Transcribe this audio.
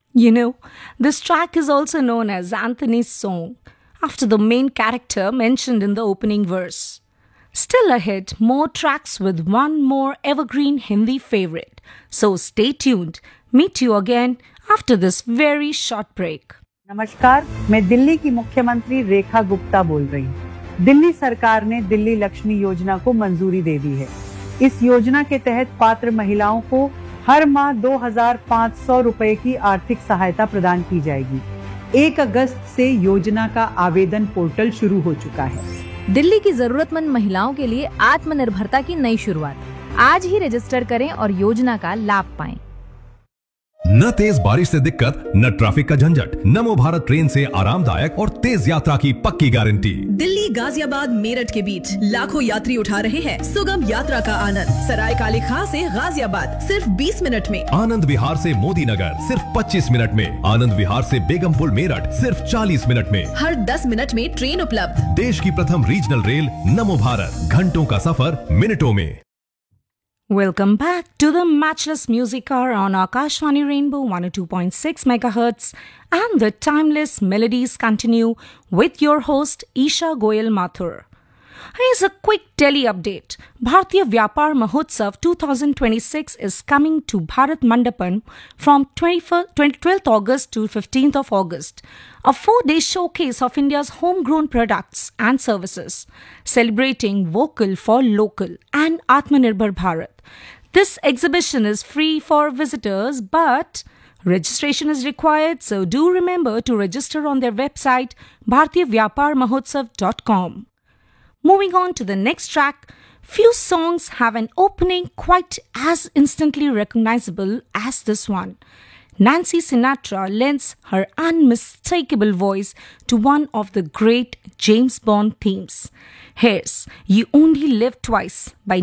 You know, this track is also known as Anthony's song, after the main character mentioned in the opening verse. Still ahead, more tracks with one more evergreen Hindi favorite. So stay tuned. Meet you again after this very short break. नमस्कार, मैं दिल्ली की मुख्यमंत्री रेखा गुप्ता बोल रही हूँ। दिल्ली सरकार ने दिल्ली लक्ष्मी योजना को मंजूरी दे दी है। इस योजना के तहत पात्र महिलाओं को हर माह 2,500 रुपए की आर्थिक सहायता प्रदान की जाएगी। 1 अगस्त से योजना का आवेदन पोर्टल शुरू हो चुका है। दिल्ली की जरूरतमंद महिलाओं के लिए आत्मनिर्भरता की नई शुरुआत। आज ही रजिस्टर करें और योजना का लाभ पाएं। न तेज बारिश से दिक्कत, न ट्रैफिक का झंझट। नमो भारत ट्रेन से आरामदायक और तेज यात्रा की पक्की गारंटी। दिल्ली गाजियाबाद मेरठ के बीच लाखों यात्री उठा रहे हैं सुगम यात्रा का आनंद। सराय काली खां से गाजियाबाद सिर्फ 20 मिनट में। आनंद विहार से मोदी नगर सिर्फ 25 मिनट में। आनंद विहार से बेगमपुर मेरठ सिर्फ 40 मिनट में। हर 10 मिनट में ट्रेन उपलब्ध। देश की प्रथम रीजनल रेल नमो भारत, घंटों का सफर मिनटों में। Welcome back to the Matchless Music Hour on Akashvani Rainbow 102.6 MHz, and the timeless melodies continue with your host Isha Goyal Mathur. Here's a quick Delhi update. Bharatiya Vyapar Mahotsav 2026 is coming to Bharat Mandapam from 12th August to 15th of August. A 4-day showcase of India's homegrown products and services, celebrating vocal for local and Atmanirbhar Bharat. This exhibition is free for visitors, but registration is required, so do remember to register on their website bharatiyavyaparmahotsav.com. Moving on to the next track, few songs have an opening quite as instantly recognizable as this one. Nancy Sinatra lends her unmistakable voice to one of the great James Bond themes. Here's You Only Live Twice by